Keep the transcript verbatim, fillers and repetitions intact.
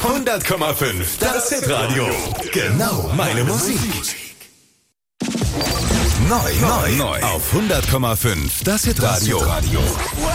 hundert Komma fünf, das Hitradio. Genau meine Musik. Neu, neu, neu. Auf hundert Komma fünf, das Hitradio.